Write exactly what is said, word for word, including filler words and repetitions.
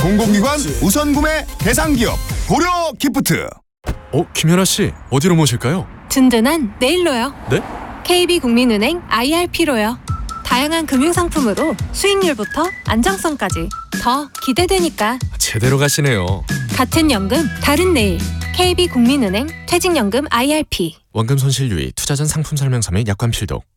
공공기관 우선 구매 대상 기업 고려 기프트. 어, 김연아 씨, 어디로 모실까요? 든든한 내일로요. 네? 케이비국민은행 아이알피로요. 다양한 금융상품으로 수익률부터 안정성까지 더 기대되니까. 제대로 가시네요. 같은 연금 다른 내일. 케이비국민은행 퇴직연금 아이알피. 원금 손실 유의, 투자 전 상품 설명서 및 약관 필독.